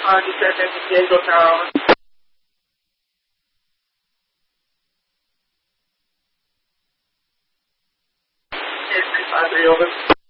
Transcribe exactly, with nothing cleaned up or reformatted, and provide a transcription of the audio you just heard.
Uh, descendant Diego Tower. Three five three over.